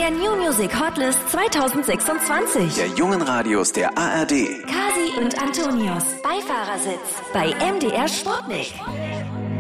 der New Music Hotlist 2026. Der jungen Radios der ARD. Kasi und Antonius, Beifahrersitz bei MDR Sputnik.